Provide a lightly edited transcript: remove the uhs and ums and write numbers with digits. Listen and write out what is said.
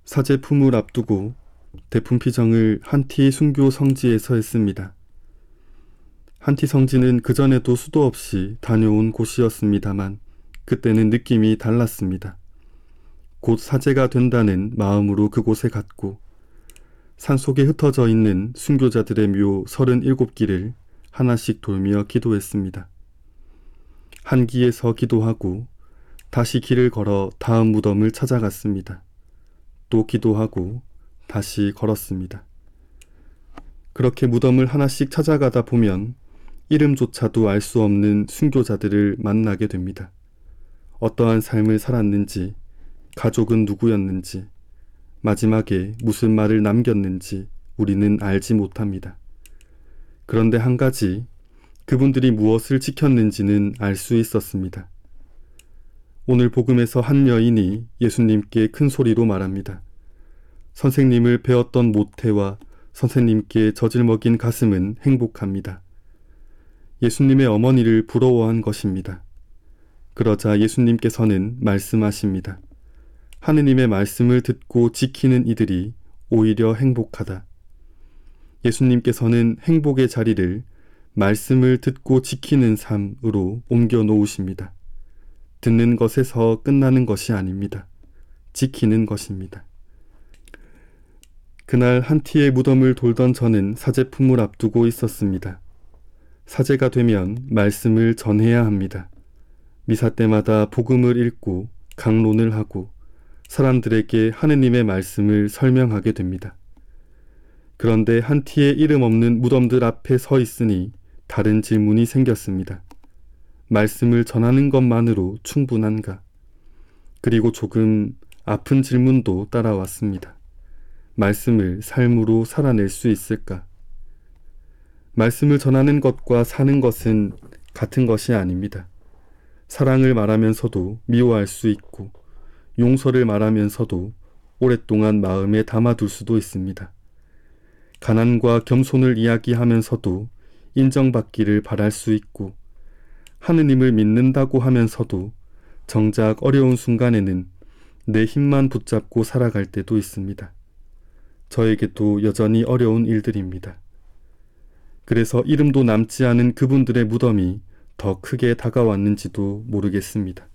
사제품을 앞두고 대품피정을 한티 순교 성지에서 했습니다. 한티 성지는 그전에도 수도 없이 다녀온 곳이었습니다만 그때는 느낌이 달랐습니다. 곧 사제가 된다는 마음으로 그곳에 갔고 산속에 흩어져 있는 순교자들의 묘 37기를 하나씩 돌며 기도했습니다. 한 기에서 기도하고 다시 길을 걸어 다음 무덤을 찾아갔습니다. 또 기도하고 다시 걸었습니다. 그렇게 무덤을 하나씩 찾아가다 보면 이름조차도 알 수 없는 순교자들을 만나게 됩니다. 어떠한 삶을 살았는지, 가족은 누구였는지, 마지막에 무슨 말을 남겼는지 우리는 알지 못합니다. 그런데 한 가지, 그분들이 무엇을 지켰는지는 알 수 있었습니다. 오늘 복음에서 한 여인이 예수님께 큰 소리로 말합니다. 선생님을 배웠던 모태와 선생님께 젖을 먹인 가슴은 행복합니다. 예수님의 어머니를 부러워한 것입니다. 그러자 예수님께서는 말씀하십니다. 하느님의 말씀을 듣고 지키는 이들이 오히려 행복하다. 예수님께서는 행복의 자리를 말씀을 듣고 지키는 삶으로 옮겨 놓으십니다. 듣는 것에서 끝나는 것이 아닙니다. 지키는 것입니다. 그날 한티의 무덤을 돌던 저는 사제품을 앞두고 있었습니다. 사제가 되면 말씀을 전해야 합니다. 미사 때마다 복음을 읽고 강론을 하고 사람들에게 하느님의 말씀을 설명하게 됩니다. 그런데 한티의 이름 없는 무덤들 앞에 서 있으니 다른 질문이 생겼습니다. 말씀을 전하는 것만으로 충분한가? 그리고 조금 아픈 질문도 따라왔습니다. 말씀을 삶으로 살아낼 수 있을까? 말씀을 전하는 것과 사는 것은 같은 것이 아닙니다. 사랑을 말하면서도 미워할 수 있고 용서를 말하면서도 오랫동안 마음에 담아둘 수도 있습니다. 가난과 겸손을 이야기하면서도 인정받기를 바랄 수 있고 하느님을 믿는다고 하면서도 정작 어려운 순간에는 내 힘만 붙잡고 살아갈 때도 있습니다. 저에게도 여전히 어려운 일들입니다. 그래서 이름도 남지 않은 그분들의 무덤이 더 크게 다가왔는지도 모르겠습니다.